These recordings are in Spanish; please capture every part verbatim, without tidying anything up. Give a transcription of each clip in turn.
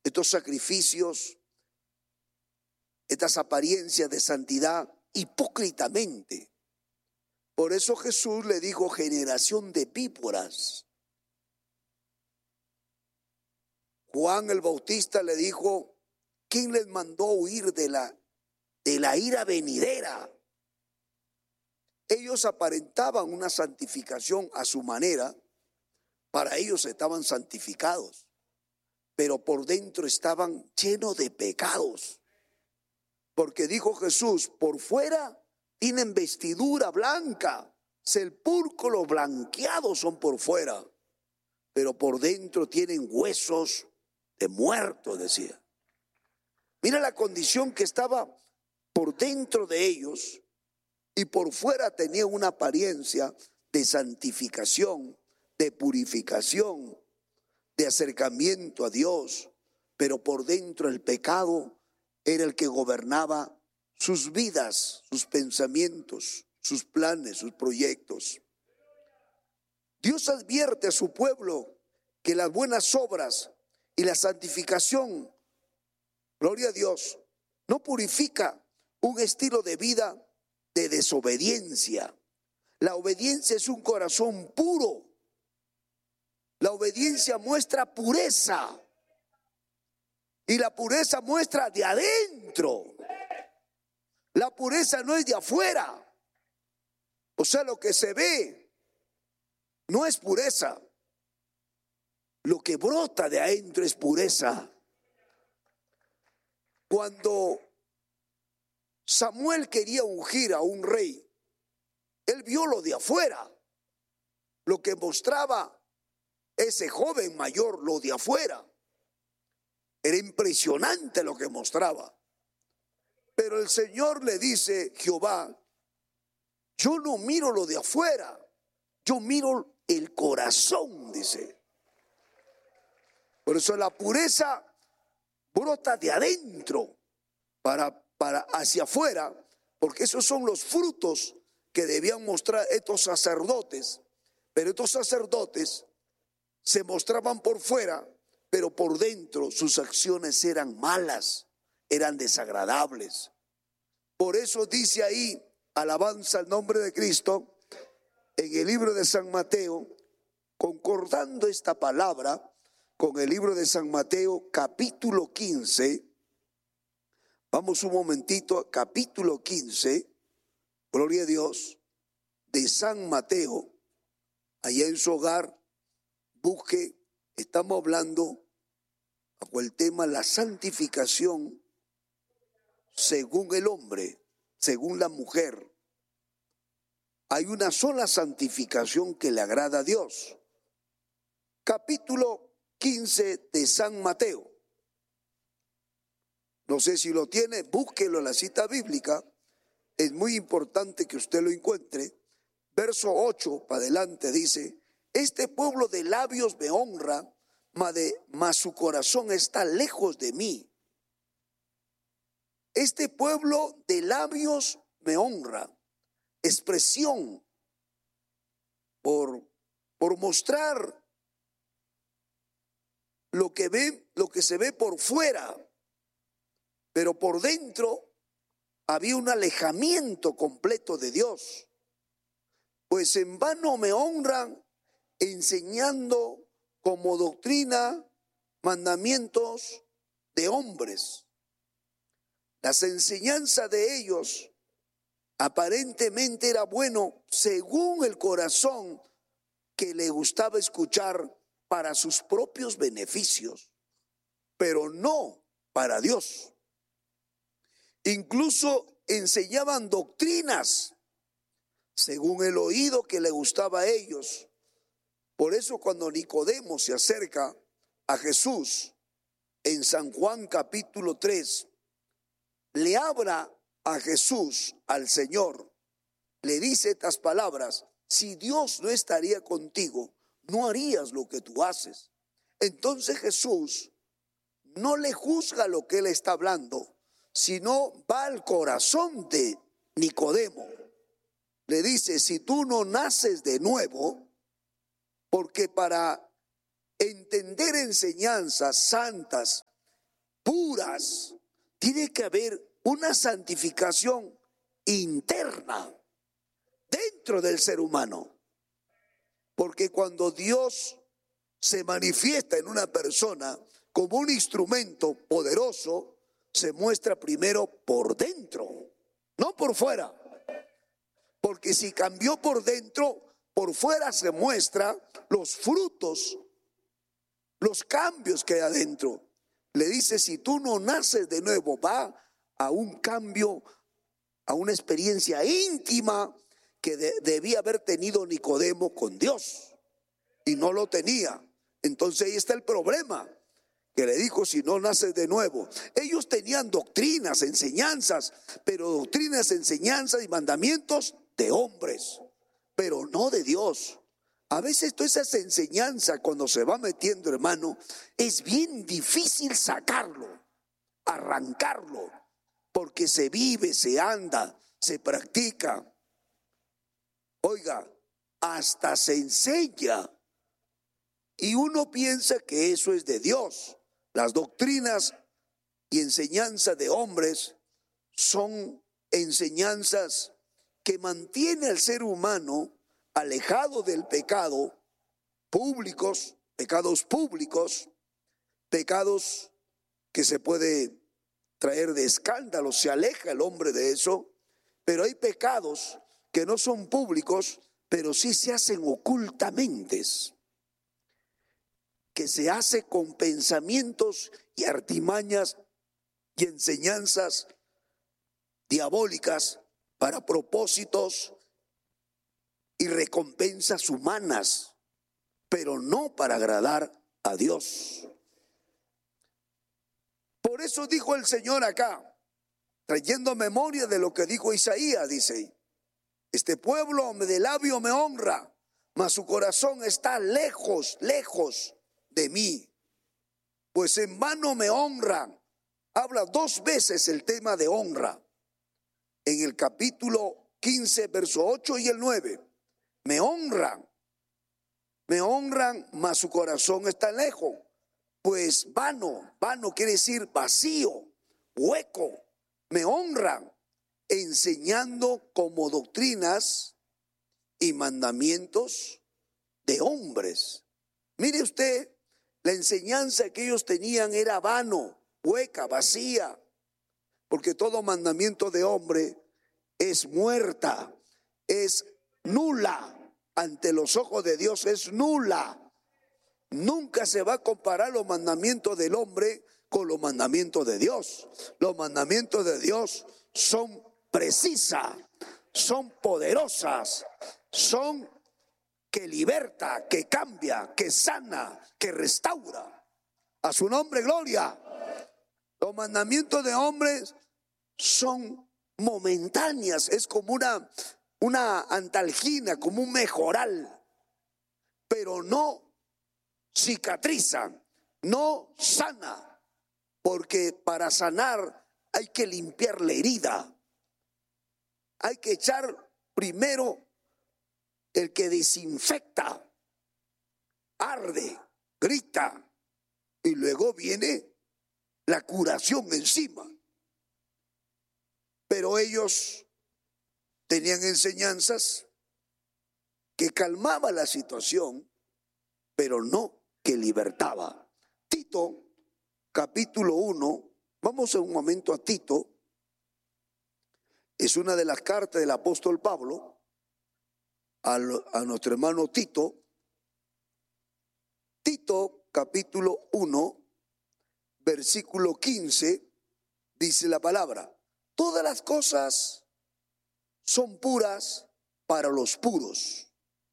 estos sacrificios, estas apariencias de santidad hipócritamente. Por eso Jesús le dijo: generación de víboras. Juan el Bautista le dijo: ¿quién les mandó huir de la, de la ira venidera? Ellos aparentaban una santificación a su manera. Para ellos estaban santificados, pero por dentro estaban llenos de pecados. Porque dijo Jesús: por fuera tienen vestidura blanca, sepulcros blanqueados son por fuera, pero por dentro tienen huesos de muertos, decía. Mira la condición que estaba por dentro de ellos, y por fuera tenía una apariencia de santificación, de purificación, de acercamiento a Dios, pero por dentro el pecado era el que gobernaba sus vidas, sus pensamientos, sus planes, sus proyectos. Dios advierte a su pueblo que las buenas obras y la santificación, gloria a Dios, no purifica un estilo de vida de desobediencia. La obediencia es un corazón puro. La obediencia muestra pureza, y la pureza muestra de adentro. La pureza no es de afuera. O sea, lo que se ve no es pureza. Lo que brota de adentro es pureza. Cuando Samuel quería ungir a un rey, él vio lo de afuera, lo que mostraba ese joven mayor, lo de afuera. Era impresionante lo que mostraba. Pero el Señor le dice, Jehová: yo no miro lo de afuera, yo miro el corazón, dice. Por eso la pureza brota de adentro para, para hacia afuera, porque esos son los frutos que debían mostrar estos sacerdotes. Pero estos sacerdotes se mostraban por fuera, pero por dentro sus acciones eran malas, eran desagradables. Por eso dice ahí, alabanza al nombre de Cristo, en el libro de San Mateo, concordando esta palabra con el libro de San Mateo, capítulo quince. Vamos un momentito, capítulo quince, gloria a Dios, de San Mateo. Allá en su hogar, busque, estamos hablando bajo el tema la santificación según el hombre, según la mujer. Hay una sola santificación que le agrada a Dios. Capítulo quince de San Mateo. No sé si lo tiene, búsquelo en la cita bíblica. Es muy importante que usted lo encuentre. Verso ocho para adelante dice: este pueblo de labios me honra, mas, de, mas su corazón está lejos de mí. Este pueblo de labios me honra. Expresión por, por mostrar lo que ve, lo que se ve por fuera, pero por dentro había un alejamiento completo de Dios. Pues en vano me honran, enseñando como doctrina mandamientos de hombres. Las enseñanzas de ellos aparentemente era bueno según el corazón que le gustaba escuchar para sus propios beneficios, pero no para Dios. Incluso enseñaban doctrinas según el oído que le gustaba a ellos. Por eso cuando Nicodemo se acerca a Jesús en San Juan capítulo tres, le habla a Jesús, al Señor, le dice estas palabras: si Dios no estaría contigo, no harías lo que tú haces. Entonces Jesús no le juzga lo que él está hablando, sino va al corazón de Nicodemo. Le dice: si tú no naces de nuevo, porque para entender enseñanzas santas puras. Tiene que haber una santificación interna dentro del ser humano. Porque cuando Dios se manifiesta en una persona como un instrumento poderoso, se muestra primero por dentro, no por fuera. Porque si cambió por dentro, por fuera se muestra los frutos, los cambios que hay adentro. Le dice, si tú no naces de nuevo, va a un cambio, a una experiencia íntima que de, debía haber tenido Nicodemo con Dios, y no lo tenía. Entonces ahí está el problema, que le dijo, si no naces de nuevo. Ellos tenían doctrinas, enseñanzas, pero doctrinas, enseñanzas y mandamientos de hombres, pero no de Dios. A veces toda esa enseñanza, cuando se va metiendo, hermano, es bien difícil sacarlo, arrancarlo, porque se vive, se anda, se practica. Oiga, hasta se enseña, y uno piensa que eso es de Dios. Las doctrinas y enseñanzas de hombres son enseñanzas que mantienen al ser humano alejado del pecado, públicos, pecados públicos, pecados que se puede traer de escándalo, se aleja el hombre de eso. Pero hay pecados que no son públicos, pero sí se hacen ocultamente, que se hace con pensamientos y artimañas y enseñanzas diabólicas para propósitos y recompensas humanas, pero no para agradar a Dios. Por eso dijo el Señor acá, trayendo memoria de lo que dijo Isaías, dice, este pueblo de labio me honra, mas su corazón está lejos, lejos de mí, pues en vano me honran. Habla dos veces el tema de honra, en el capítulo quince, verso ocho y el nueve. Me honran, me honran, mas su corazón está lejos. Pues vano, vano quiere decir vacío, hueco. Me honran, enseñando como doctrinas y mandamientos de hombres. Mire usted, la enseñanza que ellos tenían era vano, hueca, vacía, porque todo mandamiento de hombre es muerta, es nula. Ante los ojos de Dios es nula. Nunca se va a comparar los mandamientos del hombre con los mandamientos de Dios. Los mandamientos de Dios son precisas, son poderosas, son que liberta, que cambia, que sana, que restaura. A su nombre, gloria. Los mandamientos de hombres son momentáneas, es como una, una antalgina, como un mejoral, pero no cicatrizan, no sana, porque para sanar hay que limpiar la herida. Hay que echar primero el que desinfecta, arde, grita, y luego viene la curación encima. Pero ellos tenían enseñanzas que calmaban la situación, pero no que libertaba. Tito, capítulo uno, vamos un momento a Tito. Es una de las cartas del apóstol Pablo a, a nuestro hermano Tito. Tito, capítulo uno, versículo quince, dice la palabra: todas las cosas son puras para los puros.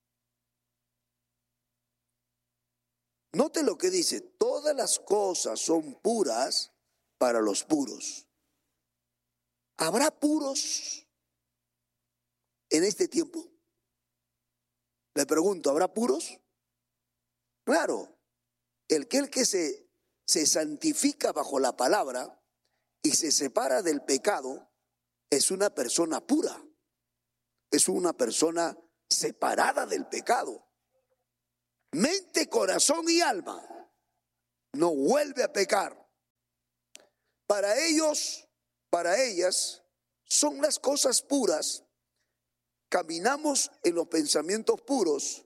Note lo que dice: todas las cosas son puras para los puros. ¿Habrá puros en este tiempo? Le pregunto, ¿habrá puros? Claro, el que, el que se, se santifica bajo la palabra y se separa del pecado es una persona pura, es una persona separada del pecado. Mente, corazón y alma, no vuelve a pecar. Para ellos, para ellas, son las cosas puras. Caminamos en los pensamientos puros.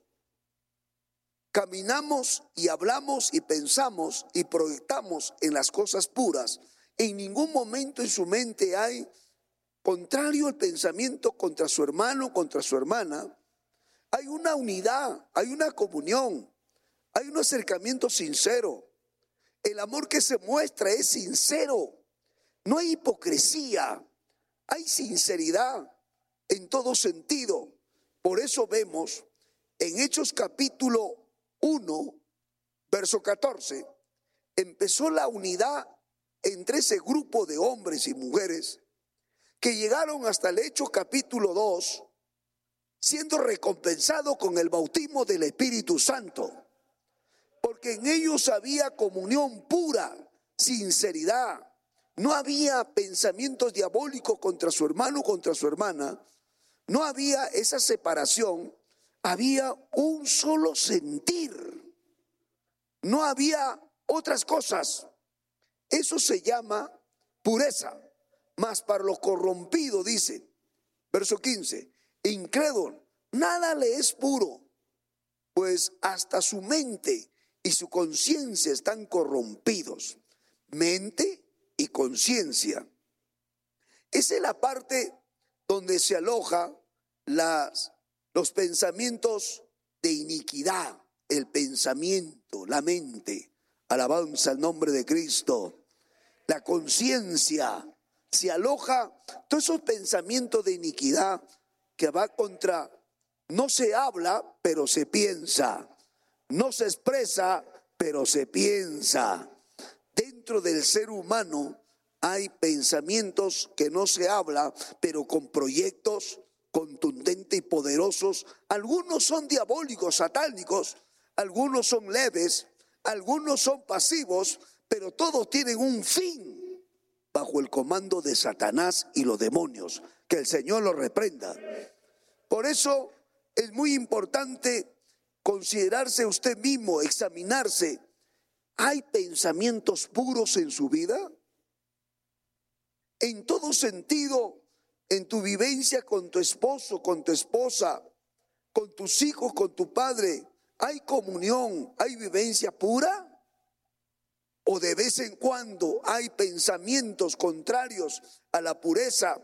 Caminamos y hablamos y pensamos y proyectamos en las cosas puras. En ningún momento en su mente hay contrario el pensamiento contra su hermano, contra su hermana. Hay una unidad, hay una comunión, hay un acercamiento sincero. El amor que se muestra es sincero. No hay hipocresía, hay sinceridad en todo sentido. Por eso vemos en Hechos capítulo uno, verso catorce, empezó la unidad entre ese grupo de hombres y mujeres que llegaron hasta el Hechos capítulo dos, siendo recompensado con el bautismo del Espíritu Santo, porque en ellos había comunión pura, sinceridad. No había pensamientos diabólicos contra su hermano, contra su hermana. No había esa separación. Había un solo sentir. No había otras cosas. Eso se llama pureza. Mas para los corrompidos, dice, verso quince, incrédulo, nada le es puro, pues hasta su mente y su conciencia están corrompidos. Mente y conciencia. Esa es la parte donde se aloja las, los pensamientos de iniquidad, el pensamiento, la mente. Alabanza al nombre de Cristo. La conciencia, se aloja todos esos pensamientos de iniquidad que va contra, no se habla, pero se piensa. No se expresa, pero se piensa. Dentro del ser humano hay pensamientos que no se habla, pero con proyectos contundentes y poderosos. Algunos son diabólicos, satánicos, algunos son leves, algunos son pasivos, pero todos tienen un fin bajo el comando de Satanás y los demonios. Que el Señor los reprenda. Por eso es muy importante considerarse usted mismo, examinarse. ¿Hay pensamientos puros en su vida? En todo sentido, en tu vivencia con tu esposo, con tu esposa, con tus hijos, con tu padre, ¿hay comunión, hay vivencia pura? ¿O de vez en cuando hay pensamientos contrarios a la pureza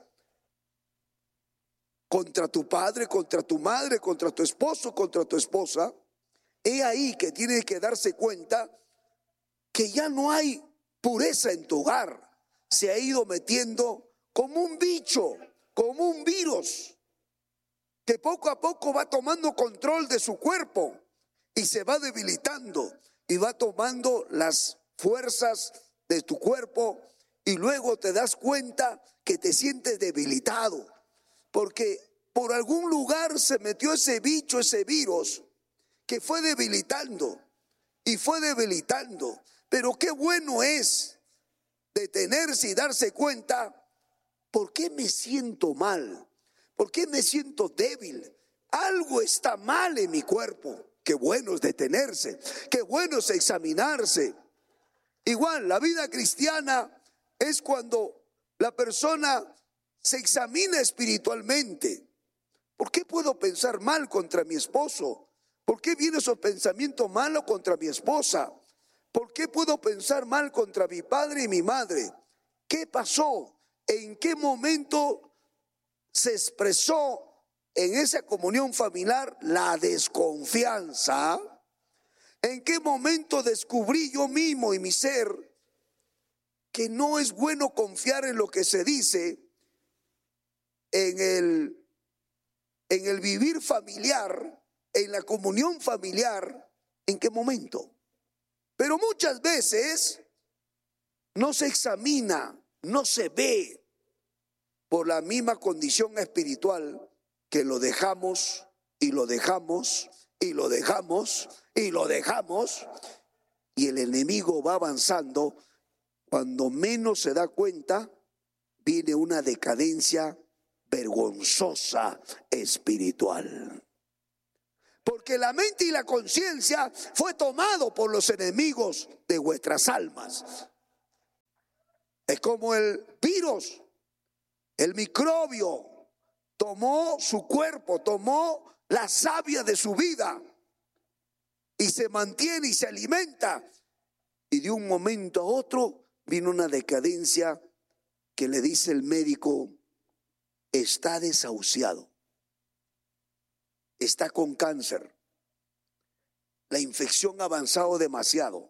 contra tu padre, contra tu madre, contra tu esposo, contra tu esposa? He ahí que tienes que darse cuenta que ya no hay pureza en tu hogar. Se ha ido metiendo como un bicho, como un virus, que poco a poco va tomando control de su cuerpo y se va debilitando y va tomando las fuerzas de tu cuerpo, y luego te das cuenta que te sientes debilitado, porque por algún lugar se metió ese bicho, ese virus, que fue debilitando y fue debilitando. Pero qué bueno es detenerse y darse cuenta, ¿por qué me siento mal? ¿Por qué me siento débil? Algo está mal en mi cuerpo. Qué bueno es detenerse, qué bueno es examinarse. Igual, la vida cristiana es cuando la persona se examina espiritualmente. ¿Por qué puedo pensar mal contra mi esposo? ¿Por qué vienen esos pensamientos malos contra mi esposa? ¿Por qué puedo pensar mal contra mi padre y mi madre? ¿Qué pasó? ¿En qué momento se expresó en esa comunión familiar la desconfianza? ¿En qué momento descubrí yo mismo y mi ser que no es bueno confiar en lo que se dice en el, en el vivir familiar, en la comunión familiar? ¿En qué momento? Pero muchas veces no se examina, no se ve por la misma condición espiritual que lo dejamos y lo dejamos y lo dejamos y lo dejamos, y el enemigo va avanzando. Cuando menos se da cuenta, viene una decadencia vergonzosa espiritual. Porque la mente y la conciencia fue tomado por los enemigos de vuestras almas. como el virus, el microbio, tomó su cuerpo, tomó la savia de su vida y se mantiene y se alimenta. Y de un momento a otro vino una decadencia que le dice el médico: está desahuciado, está con cáncer, la infección ha avanzado demasiado,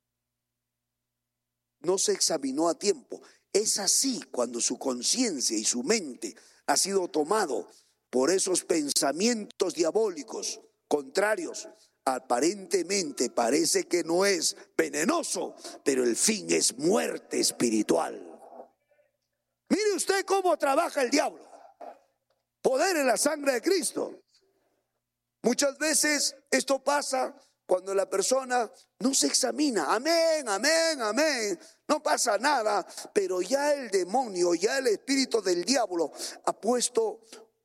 no se examinó a tiempo. Es así cuando su conciencia y su mente ha sido tomado por esos pensamientos diabólicos contrarios. Aparentemente parece que no es venenoso, pero el fin es muerte espiritual. Mire usted cómo trabaja el diablo. Poder en la sangre de Cristo. Muchas veces esto pasa cuando la persona no se examina. Amén, amén, amén. No pasa nada, pero ya el demonio, ya el espíritu del diablo ha puesto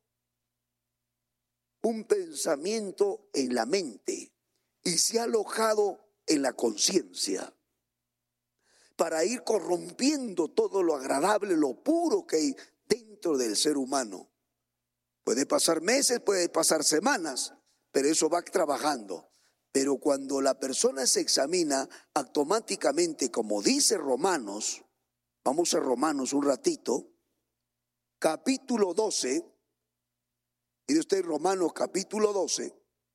un pensamiento en la mente y se ha alojado en la conciencia para ir corrompiendo todo lo agradable, lo puro que hay dentro del ser humano. Puede pasar meses, puede pasar semanas, pero eso va trabajando. Pero cuando la persona se examina, automáticamente, como dice Romanos, vamos a Romanos un ratito, capítulo doce, mire usted Romanos capítulo doce,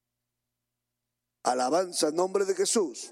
alabanza en nombre de Jesús.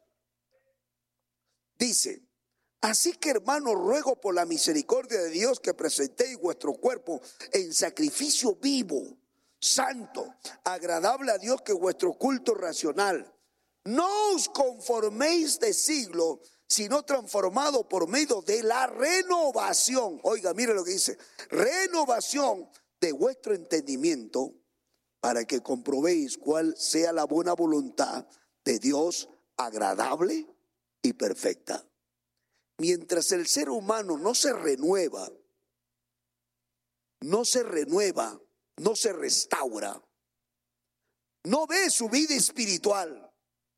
Dice: así que, hermanos, ruego por la misericordia de Dios que presentéis vuestro cuerpo en sacrificio vivo, santo, agradable a Dios, que vuestro culto racional. No os conforméis de siglo, sino transformado por medio de la renovación. Oiga, mire lo que dice: renovación de vuestro entendimiento, para que comprobéis cuál sea la buena voluntad de Dios, agradable y perfecta. Mientras el ser humano no se renueva, no se renueva, no se restaura, no ve su vida espiritual,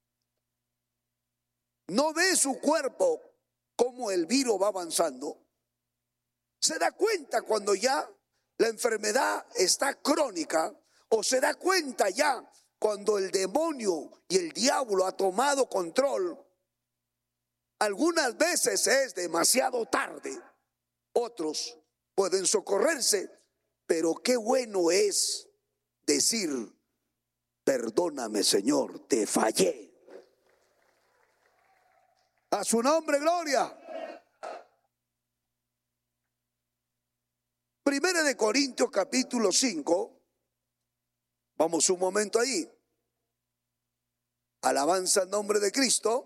no ve su cuerpo como el virus va avanzando, se da cuenta cuando ya la enfermedad está crónica, o se da cuenta ya cuando el demonio y el diablo ha tomado control. Algunas veces es demasiado tarde, otros pueden socorrerse, pero qué bueno es decir: perdóname, Señor, te fallé. A su nombre, gloria. Primera de Corintios capítulo cinco, vamos un momento ahí. Alabanza en nombre de Cristo.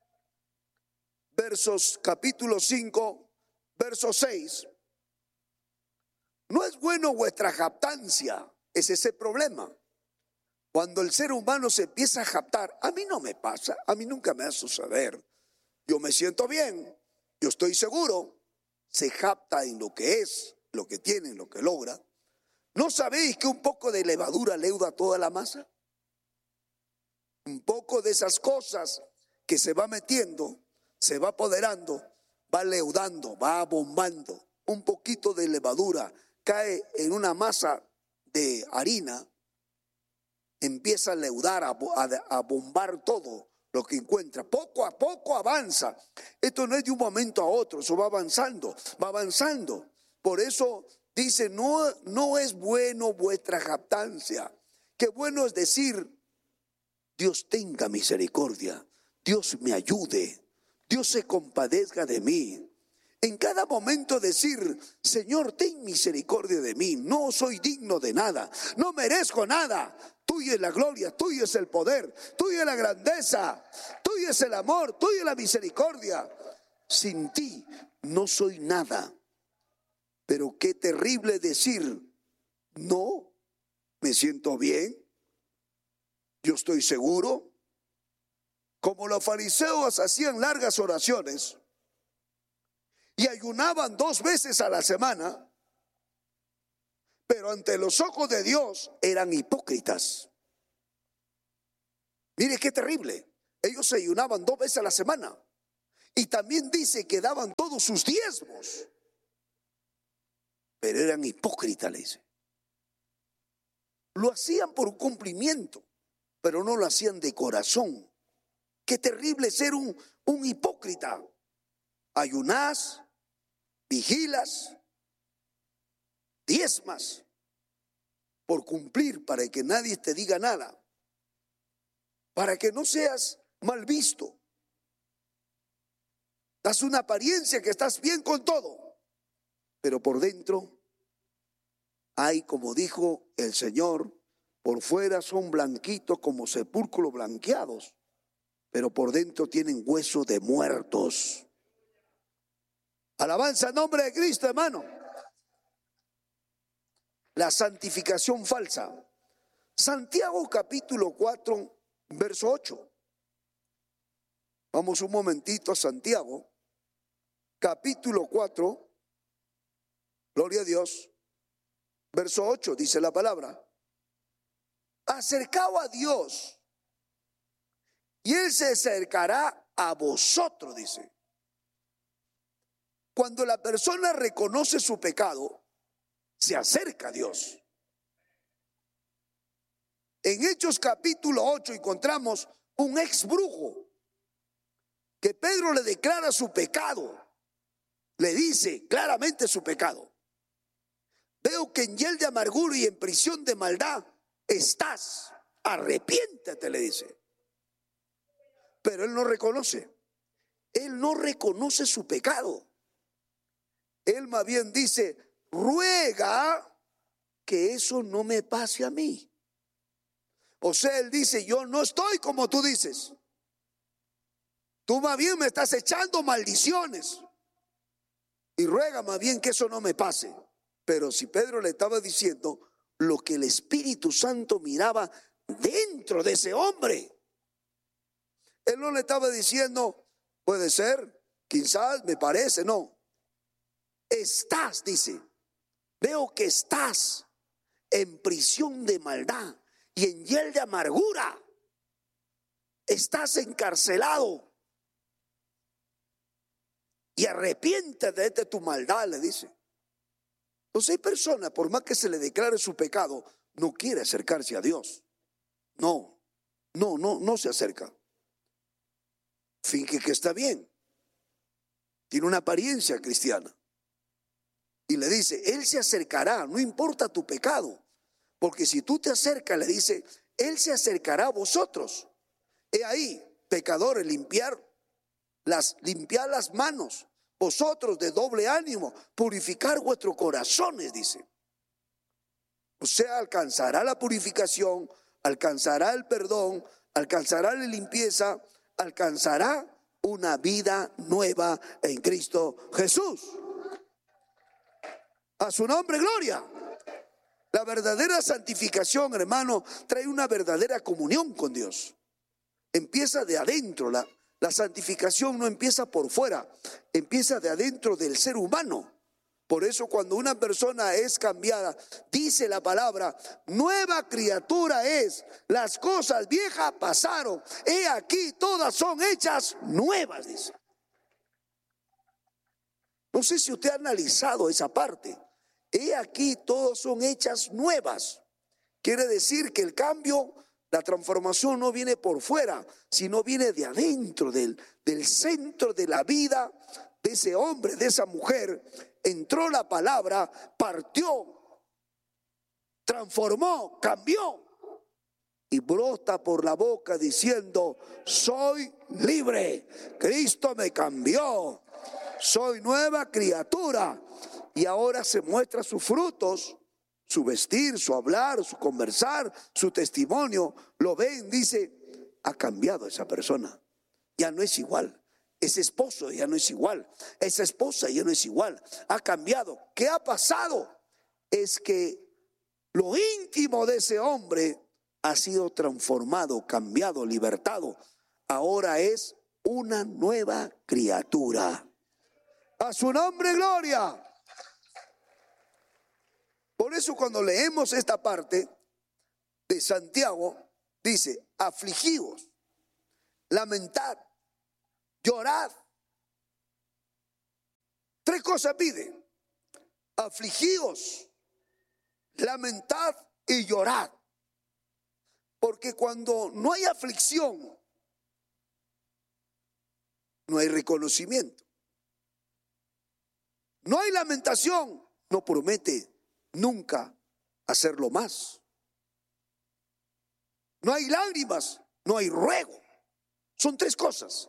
Versos capítulo cinco, verso seis. No es bueno vuestra jactancia, ese es el problema. Cuando el ser humano se empieza a jactar, a mí no me pasa, a mí nunca me va a suceder. Yo me siento bien, yo estoy seguro. Se jacta en lo que es, lo que tiene, lo que logra. ¿No sabéis que un poco de levadura leuda toda la masa? Un poco de esas cosas que se va metiendo, se va apoderando, va leudando, va bombando. Un poquito de levadura cae en una masa de harina, empieza a leudar, a, a, a bombar todo lo que encuentra. Poco a poco avanza. Esto no es de un momento a otro, eso va avanzando, va avanzando. Por eso dice: no, no es bueno vuestra jactancia. Qué bueno es decir: Dios tenga misericordia, Dios me ayude, Dios se compadezca de mí. En cada momento decir: Señor, ten misericordia de mí, no soy digno de nada, no merezco nada. Tuya es la gloria, tuyo es el poder, tuya es la grandeza, tuyo es el amor, tuya es la misericordia. Sin ti no soy nada. Pero qué terrible decir: no, me siento bien, yo estoy seguro. Como los fariseos hacían largas oraciones y ayunaban dos veces a la semana, pero ante los ojos de Dios eran hipócritas. Mire qué terrible. Ellos ayunaban dos veces a la semana Y también dice que daban todos sus diezmos. Pero eran hipócritas, le dice. Lo hacían por cumplimiento, pero no lo hacían de corazón. Qué terrible ser un, un hipócrita. Ayunás, vigilas, diezmas por cumplir, para que nadie te diga nada, para que no seas mal visto. Das una apariencia que estás bien con todo, pero por dentro hay, como dijo el Señor, por fuera son blanquitos como sepulcros blanqueados, pero por dentro tienen huesos de muertos. Alabanza al nombre de Cristo, hermano. La santificación falsa. Santiago capítulo cuatro, verso ocho. Vamos un momentito a Santiago, capítulo cuatro, gloria a Dios, verso ocho, dice la palabra. Acercaos a Dios y Él se acercará a vosotros, dice. Cuando la persona reconoce su pecado, se acerca a Dios. En Hechos capítulo ocho encontramos un ex brujo que Pedro le declara su pecado. Le dice claramente su pecado. Veo que en hiel de amargura y en prisión de maldad estás. Arrepiéntete, le dice. Pero él no reconoce. Él no reconoce su pecado. Él más bien dice, ruega que eso no me pase a mí. O sea, él dice, yo no estoy como tú dices. Tú más bien me estás echando maldiciones. Y ruega más bien que eso no me pase. Pero si Pedro le estaba diciendo lo que el Espíritu Santo miraba dentro de ese hombre. Él no le estaba diciendo, puede ser, quizás, me parece, no. Estás, dice, veo que estás en prisión de maldad y en hiel de amargura. Estás encarcelado. Y arrepiéntete de tu maldad, le dice. Entonces hay personas, por más que se le declare su pecado, no quiere acercarse a Dios. No, no, no, no se acerca. Finge que está bien. Tiene una apariencia cristiana. Y le dice, Él se acercará, no importa tu pecado. Porque si tú te acercas, le dice, Él se acercará a vosotros. He ahí, pecadores, limpiar las, limpiar las manos. Vosotros de doble ánimo, purificar vuestros corazones, dice. O sea, alcanzará la purificación, alcanzará el perdón, alcanzará la limpieza, alcanzará una vida nueva en Cristo Jesús. A su nombre, gloria. La verdadera santificación, hermano, trae una verdadera comunión con Dios. Empieza de adentro. La, la santificación no empieza por fuera, empieza de adentro del ser humano. Por eso cuando una persona es cambiada, dice la palabra, nueva criatura es, las cosas viejas pasaron, he aquí todas son hechas nuevas, dice. No sé si usted ha analizado esa parte. He aquí todas son hechas nuevas. Quiere decir que el cambio, la transformación no viene por fuera, sino viene de adentro, del, del centro de la vida de ese hombre, de esa mujer. Entró la palabra, partió, transformó, cambió y brota por la boca diciendo, soy libre, Cristo me cambió, soy nueva criatura. Y ahora se muestra sus frutos, su vestir, su hablar, su conversar, su testimonio. Lo ven, dice, ha cambiado esa persona. Ya no es igual. Ese esposo ya no es igual. Esa esposa ya no es igual. Ha cambiado. ¿Qué ha pasado? Es que lo íntimo de ese hombre ha sido transformado, cambiado, libertado. Ahora es una nueva criatura. A su nombre, gloria. Por eso cuando leemos esta parte de Santiago, dice, afligíos, lamentad, llorad Tres cosas pide: afligíos, lamentad y llorad. Porque cuando no hay aflicción, no hay reconocimiento. No hay lamentación, no promete nunca hacerlo más. No hay lágrimas, no hay ruego. Son tres cosas: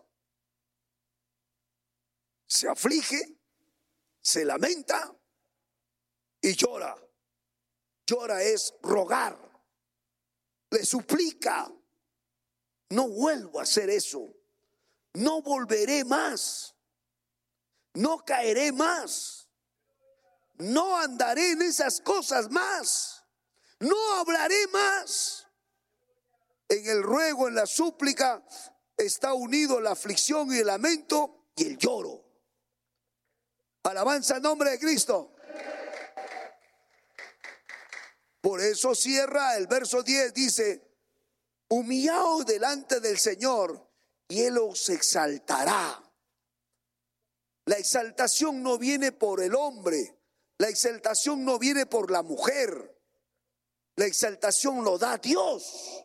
se aflige, se lamenta y llora. Llora es rogar, le suplica: no vuelvo a hacer eso, no volveré más, no caeré más, no andaré en esas cosas más, no hablaré más. En el ruego, en la súplica, está unido la aflicción y el lamento y el lloro. Alabanza al nombre de Cristo. Por eso cierra el verso diez, dice: humillaos delante del Señor y Él os exaltará. La exaltación no viene por el hombre, la exaltación no viene por la mujer, la exaltación lo da Dios.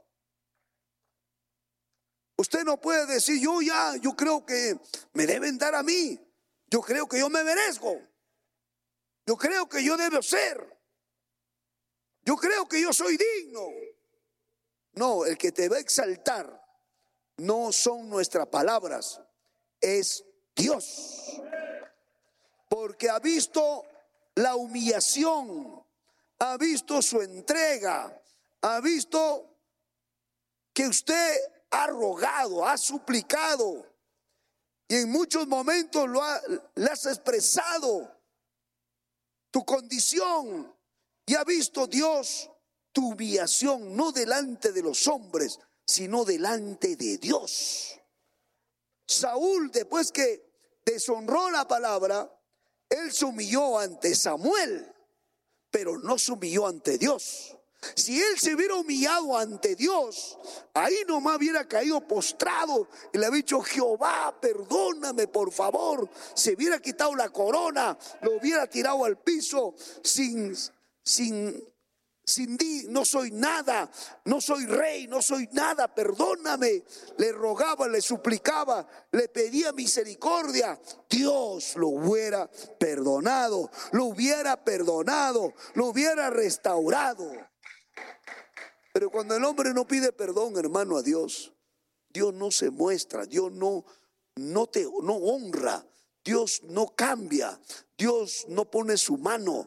Usted no puede decir: yo ya, yo creo que me deben dar a mí, yo creo que yo me merezco, yo creo que yo debo ser, yo creo que yo soy digno. No, el que te va a exaltar no son nuestras palabras, es Dios. Porque ha visto la humillación, ha visto su entrega, ha visto que usted ha rogado, ha suplicado, y en muchos momentos lo ha, le has expresado tu condición, y ha visto Dios tu humillación, no delante de los hombres, sino delante de Dios. Saúl, después que deshonró la palabra, él se humilló ante Samuel, pero no se humilló ante Dios. Si él se hubiera humillado ante Dios, ahí nomás hubiera caído postrado y le había dicho: Jehová, perdóname por favor. Se hubiera quitado la corona, lo hubiera tirado al piso sin, sin, sin di, no soy nada, no soy rey, no soy nada, perdóname. Le rogaba, le suplicaba, le pedía misericordia. Dios lo hubiera perdonado, lo hubiera perdonado, lo hubiera restaurado. Pero cuando el hombre no pide perdón, hermano, a Dios, Dios no se muestra, Dios no, no te no honra, Dios no cambia, Dios no pone su mano.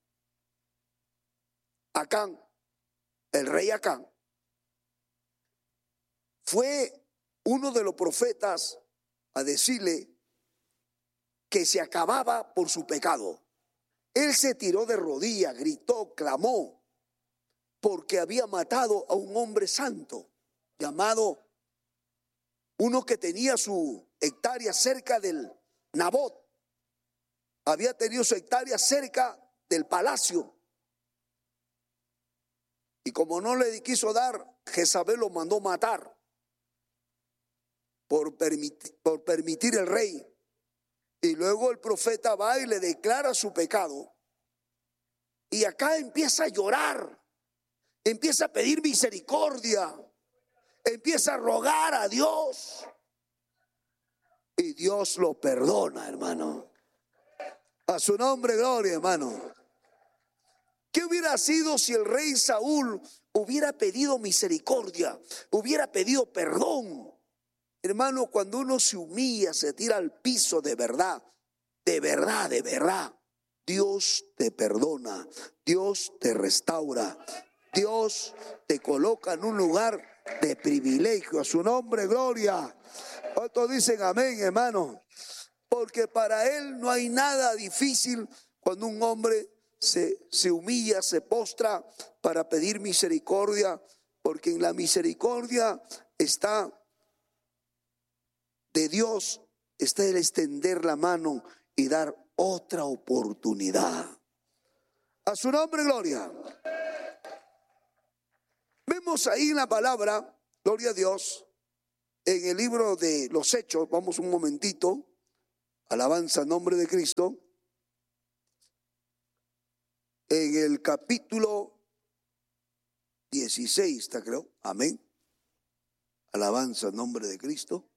Acán, el rey Acán, fue uno de los profetas a decirle que se acababa por su pecado. Él se tiró de rodillas, gritó, clamó, porque había matado a un hombre santo, llamado, uno que tenía su hectárea cerca del Nabot, había tenido su hectárea cerca del palacio, y como no le quiso dar, Jezabel lo mandó matar por permitir, por permitir el rey. Y luego el profeta va y le declara su pecado, y acá empieza a llorar, empieza a pedir misericordia, empieza a rogar a Dios, y Dios lo perdona, hermano. A su nombre, gloria, hermano. ¿Qué hubiera sido si el rey Saúl hubiera pedido misericordia, hubiera pedido perdón? Hermano, cuando uno se humilla, se tira al piso de verdad, de verdad, de verdad, Dios te perdona, Dios te restaura, Dios te coloca en un lugar de privilegio. A su nombre, gloria. ¿Cuántos dicen amén, hermano? Porque para Él no hay nada difícil cuando un hombre se, se humilla, se postra para pedir misericordia, porque en la misericordia está de Dios, está el extender la mano y dar otra oportunidad. A su nombre, gloria. Vemos ahí en la palabra, gloria a Dios, en el libro de los Hechos, vamos un momentito, alabanza en nombre de Cristo. en el capítulo dieciséis, está creo, amén. Alabanza al nombre de Cristo.